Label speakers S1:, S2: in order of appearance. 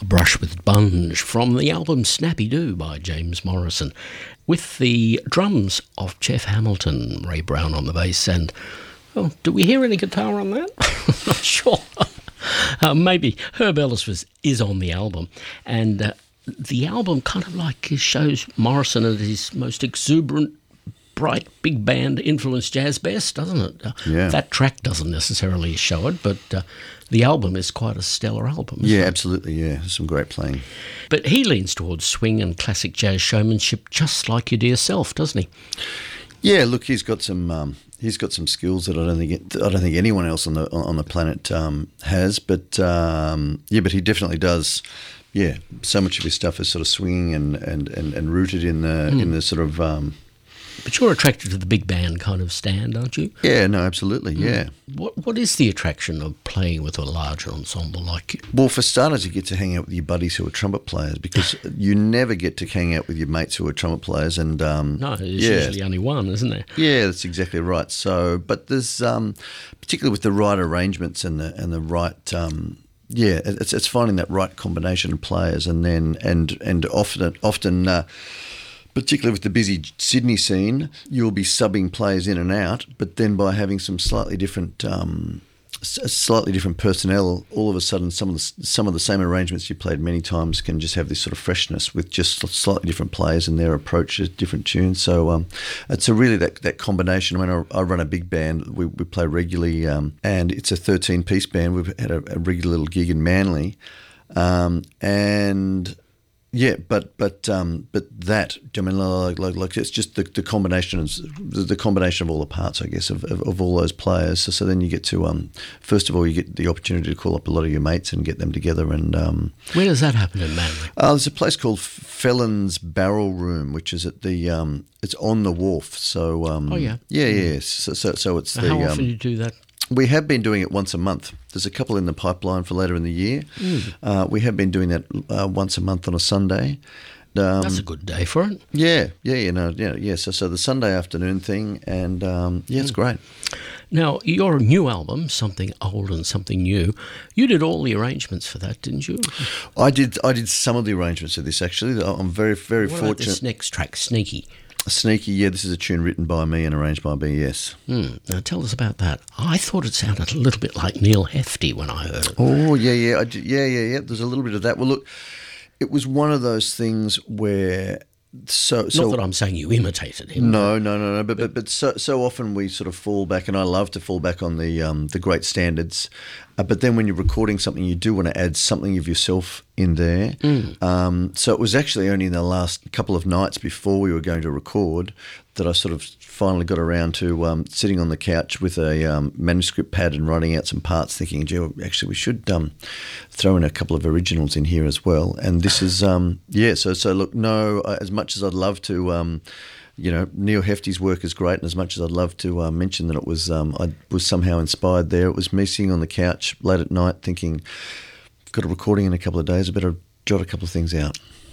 S1: Brush with Bunge from the album Snappy Doo by James Morrison, with the drums of Jeff Hamilton, Ray Brown on the bass, and, oh, do we hear any guitar on that? I'm not sure. Maybe Herb Ellis is on the album, and the album kind of like shows Morrison at his most exuberant, bright, big band influenced jazz best, doesn't it?
S2: Yeah.
S1: That track doesn't necessarily show it, but the album is quite a stellar album.
S2: Yeah,
S1: it?
S2: absolutely, yeah. Some great playing.
S1: But he leans towards swing and classic jazz showmanship just like your dear self, doesn't he?
S2: Yeah, look, he's got some skills that I don't think anyone else on the planet has, but but he definitely does. Yeah, so much of his stuff is sort of swinging and rooted in the sort of.
S1: But you're attracted to the big band kind of stand, aren't you?
S2: Yeah, no, absolutely, yeah.
S1: What is the attraction of playing with a larger ensemble like you?
S2: Well, for starters, you get to hang out with your buddies who are trumpet players, because you never get to hang out with your mates who are trumpet players. And
S1: no, there's usually only one, isn't there?
S2: Yeah, that's exactly right. So, but there's particularly with the right arrangements and the right. It's finding that right combination of players, and then and often. Particularly with the busy Sydney scene, you'll be subbing players in and out, but then by having some slightly different personnel, all of a sudden some of the same arrangements you played many times can just have this sort of freshness with just slightly different players and their approaches, different tunes. So it's really that combination. When I run a big band, we play regularly, and it's a 13-piece band. We've had a regular little gig in Manly, and. Yeah, but that, I mean, like it's just the combination of all the parts, I guess, of all those players. So then you get to first of all, you get the opportunity to call up a lot of your mates and get them together. And
S1: where does that happen in Manly?
S2: There's a place called Felon's Barrel Room, which is at the it's on the wharf. So yeah. So it's
S1: how often do you do that?
S2: We have been doing it once a month. There's a couple in the pipeline for later in the year. We have been doing that once a month on a Sunday.
S1: That's a good day for it.
S2: Yeah. So the Sunday afternoon thing, and it's great.
S1: Now, your new album, Something Old and Something New, you did all the arrangements for that, didn't you?
S2: I did some of the arrangements of this, actually. I'm very, very fortunate.
S1: What about this next track, Sneaky?
S2: Sneaky, yeah, this is a tune written by me and arranged by BS.
S1: Now tell us about that. I thought it sounded a little bit like Neil Hefti when I heard it.
S2: Oh, yeah. There's a little bit of that. Well, look, it was one of those things where... Not
S1: that I'm saying you imitated him.
S2: No. But so often we sort of fall back, and I love to fall back on the great standards. But then when you're recording something, you do want to add something of yourself in there. So it was actually only in the last couple of nights before we were going to record that I sort of finally got around to sitting on the couch with a manuscript pad and writing out some parts, thinking, gee, actually we should throw in a couple of originals in here as well. And this is, so look, no, as much as I'd love to... Neil Hefti's work is great, and as much as I'd love to mention that it was, I was somehow inspired there. It was me sitting on the couch late at night thinking, I've got a recording in a couple of days, I better jot a couple of things out.